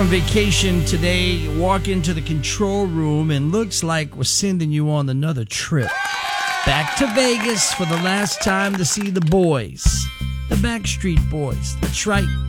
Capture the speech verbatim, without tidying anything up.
On vacation today, you walk into the control room and looks like we're sending you on another trip. Back to Vegas for the last time to see the boys. The Backstreet Boys. That's right.